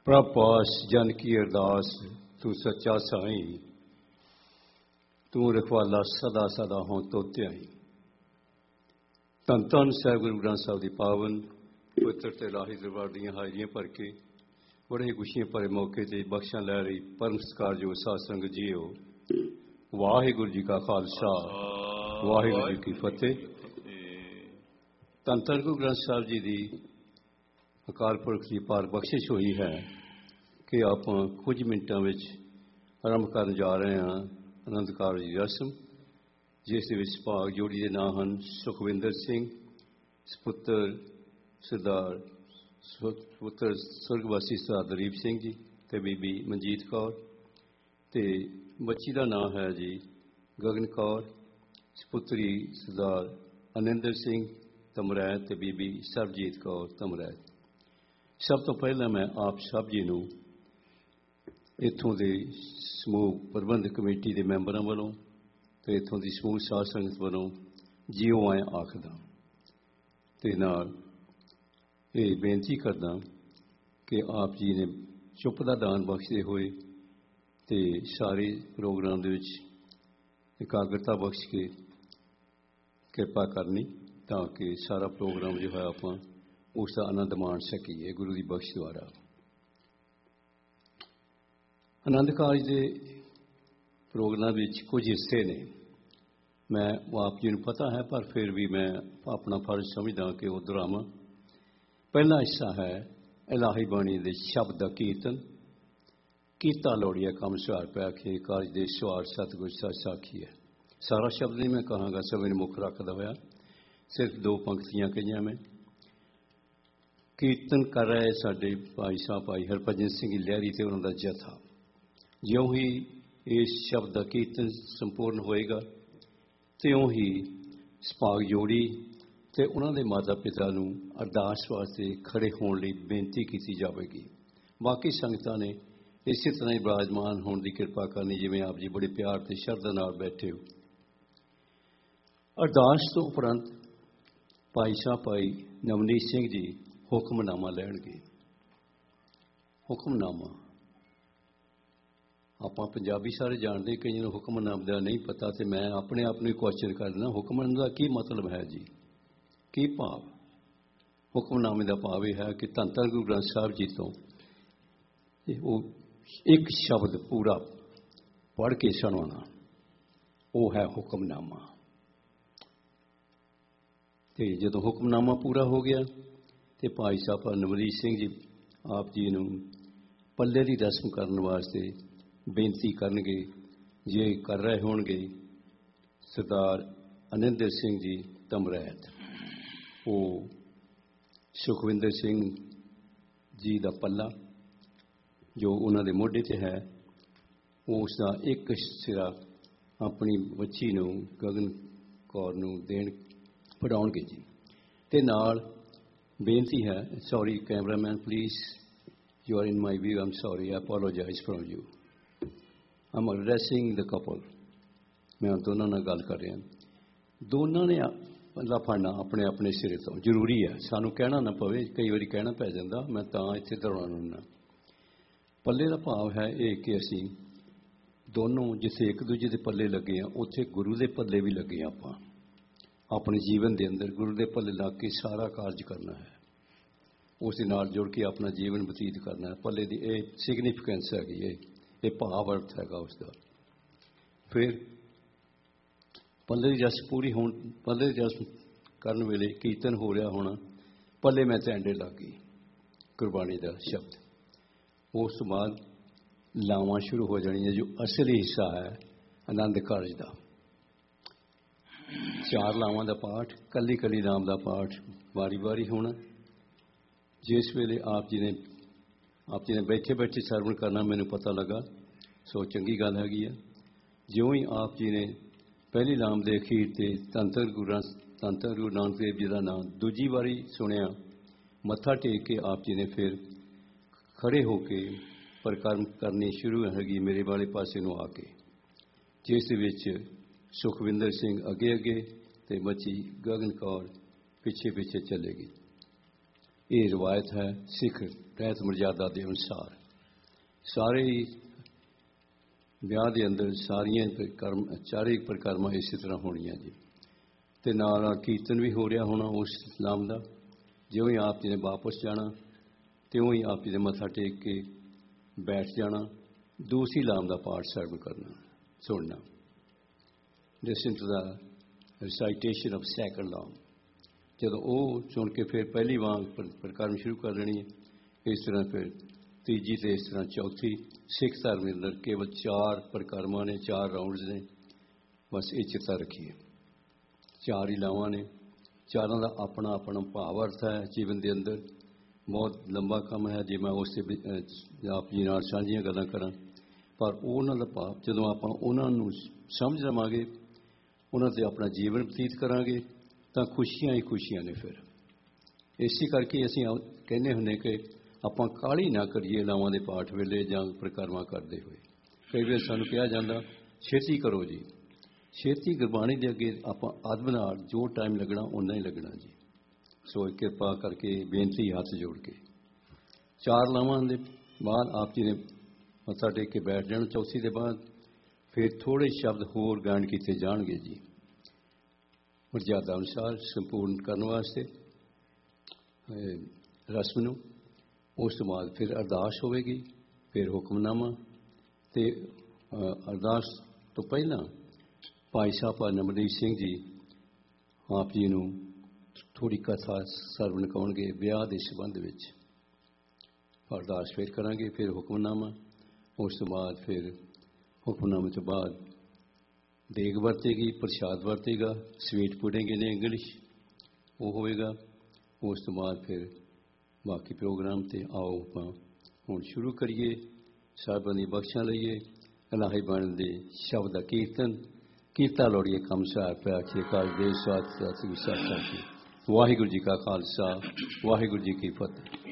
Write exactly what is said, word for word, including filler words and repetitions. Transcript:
प्रभ पास जन की अरदास तू सच्चा साई, तू रखवाला सदा सदा हों तो त्याई। धन धन साहिब गुरु ग्रंथ साहिब की पावन पवित्र ते लाही दरबार दियां हाजरियां भर के बड़े खुशियां भरे मौके ते बख्शा लै रही परम सत्कार जो साध संगत जीओ। वाहिगुरू जी का खालसा वाहिगुरू जी की फतेह। धन धन गुरु ग्रंथ साहिब जी की अकाल पुरख की पार बख्शिश हुई है कि आप कुछ मिनटों में आरंभ कर जा रहे हैं आनंद कारज की रस्म, जिस भाग जोड़ी के नाम हैं सुखविंदर सिंह, सपुत्र सरदार पुत्र स्वर्गवासी सरदार दलीप सिंह जी ते बीबी मनजीत कौर, ते बच्ची का नाम है जी गगन कौर, सपुत्री सरदार अनिंदर सिंह तमरैत ते बीबी सरबजीत कौर तमरैत। सब तो पहला मैं आप सब जी नूं इत्थों के समूह प्रबंधक कमेटी के मैंबरों वालों तो इत्थों की समूह साध संगत वालों जियो आए आखदा ते नाल ये बेनती करदा कि आप जी ने चुप का दान बख्शते हुए ते सारे प्रोग्राम दे विच एकाग्रता बख्श के कृपा करनी ताकि सारा प्रोग्राम जो है आप उसका आनंद मान सकीए गुरु की बख्श द्वारा। आनंद कारज के प्रोग्राम विच कुछ हिस्से ने मैं आप जी को पता है पर फिर भी मैं अपना फर्ज समझदा कि वो दोहरावां। पहला हिस्सा है इलाही बाणी के शब्द का कीर्तन, कीता लोड़िया कम सुहार पै के कारज के सुहार सतगुर सच साखी है। सारा शब्द नहीं मैं कहांगा, सभी ने मुख रखदा होया सिर्फ दो पंक्तियां कहियां मैं। कीर्तन कर रहे साडे भाई साहब भाई हरभजन सिंह लहरी ते उन्हां दा जथा। ज्यों ही इस शब्द का कीर्तन संपूर्ण होएगा त्यों ही सभाग जोड़ी ते उन्हां दे माता पिता नूं अरदास वास्ते खड़े होने लई बेनती की जाएगी। बाकी संगतां ने इसी तरह ही विराजमान होने की कृपा करनी जिवें आप जी बड़े प्यार ते शरधा नाल बैठे हो। अरदास तो उपरंत भाई साहब भाई नवनीत सिंह जी हुक्मनामा लैणगे। हुक्मनामा आप पंजाबी सारे जानते, कई हुक्मनामे का नहीं पता, तो मैं अपने आप को क्वेश्चन कर देना हुक्मनामे का की मतलब है जी, की भाव। हुक्मनामे का भाव यह है कि धन धन गुरु ग्रंथ साहिब जी तो वो एक शब्द पूरा पढ़ के सुनाना, वो है हुक्मनामा। तो जो हुक्मनामा पूरा हो गया तो भाई साहब नवनीत सिंह जी आप जी नूं पल्ले की रस्म करने वास्ते बेनती करनगे। जे कर रहे होणगे सरदार अनिंदर सिंह जी तमरैत, वो सुखविंदर सिंह जी का पल्ला जो उन्होंने मोढे ते है उसका एक सिरा अपनी बच्ची नूं गगन कौर नूं देण पढ़ाउणगे जी। ते नाल बेनती है, sorry cameraman please you are in my view, I am sorry, I apologise from you, I am addressing the couple. मैं दोनों नाल गल कर रहा, दोनों ने पल्ला फड़ना अपने अपने सिरे तो जरूरी है, सानू कहना ना पवे, कई बार कहना पै जाता, मैं तां इत्थे दोहराउणा हुंदा। पल्ले का भाव है ये कि असी दोनों जिथे एक दूजे के पल्ले लगे हैं उत्थे गुरु के पल्ले भी लगे हैं। आपां अपने जीवन के अंदर गुरु के पल्ले लग के सारा कार्य करना है, उस नाल जुड़ के अपना जीवन बतीत करना है। पल्ले की ये सिग्निफिकेंस हैगी, ये भाव अर्थ हैगा उसका। फिर पल्ले की रस्म पूरी हो, पल्ले की रस्म करने वेले कीर्तन हो रहा होना, पल्ले मैं झंडे लग गई गुरबाणी का शब्द। उस बाद लावां शुरू हो जानी है, जो असली हिस्सा है आनंद कारज का। चार लावां का पाठ, कली कली नाम का पाठ वारी वारी होना। जिस वेले आप जी ने आप जी ने बैठे बैठे सरवण करना मैनू पता लगा, सो चंगी गल हैगी है। ज्यों ही आप जी ने पहली लाम के अखीर से धन धन गुरु धन धन गुरु नानक देव जी का नाम दूजी बारी सुनिया, मत्था टेक के आप जी ने फिर खड़े होके परिक्रम करनी शुरू हैगी मेरे वाले पासे नूं आके, जिस विच सुखविंदर सिंह अगे अगे ते बच्ची गगन कौर पिछे पिछे चलेगी। ये रिवायत है सिख रहत मर्यादा के अनुसार सारे ही ब्याह के अंदर सारिया परिक्रम चारे परिक्रमा इस तरह होनिया जी। तो नाल कीर्तन भी हो रहा होना उस नाम का। ज्यों ही आप जी ने वापस जाना त्यों ही आप जी ने मत्था टेक के बैठ जाना, दूसरी लाम का पाठ सर्व करना सुनना। Listen to the recitation of second लाम। जदों वो सुन के फिर पहली वांग परिक्रम शुरू कर लेनी है। इस तरह फिर तीजी तो इस तरह चौथी। सिख धर्म के अंदर केवल चार परिक्रमा ने, चार राउंड्स ने, बस ये चिता रखिए। चार ही लावां ने, चारों का अपना अपना भाव अर्थ है जीवन के अंदर। बहुत लंबा काम है जे मैं उस आप जी नाल साझियां गल्लां करां, पर उन्हां दा भाव जदों आपां उन्हां नूं समझ लवांगे, उन्हां ते अपना जीवन बतीत करांगे तां खुशियां ही खुशियां ने। फिर इसी करके असीं कहने हुंदे कि आपां काहली ना करिए लावां दे पाठ वेले जां परिक्रमा करदे होए। कई वार सानूं कहा जांदा छेती करो जी, छेती गुरबाणी दे अगे आपां अदब नाल जो टाइम लगना उन्ना ही लगना जी। सो कृपा करके बेनती हाथ जोड़ के चार लावां दे बाद आप जी ने मत्था टेक के बैठ जाना। चौथी के बाद फिर थोड़े शब्द होर गायन किए जाएंगे जी मर्यादा अनुसार संपूर्ण करने वास्ते रस्म नूं। उस तो बाद फिर अरदास होगी, फिर हुक्मनामा। तो अरदास तो पहला भाई साहब नमनीत सिंह जी आप जी नूं थोड़ी कथा सरवण कौणगे ब्याह के संबंध में। अरदास फिर करांगे, फिर हुक्मनामा। उस तो बाद फिर हुक्मनामे तो बाद देग वरतेगी, प्रसाद वरतेगा, स्वीट पुडिंग इन इंग्लिश वो होएगा। उस तो बाद फिर बाकी प्रोग्राम ते आओ आपां हुण शुरू करिए। साहिबां दी बख्शां लईए, इलाही बाणी दे शब्द दा कीर्तन कीता लोड़िए कम सार पे आखिए काल देव साथ साथ वाहिगुरू जी का खालसा वाहिगुरू जी की फतेह।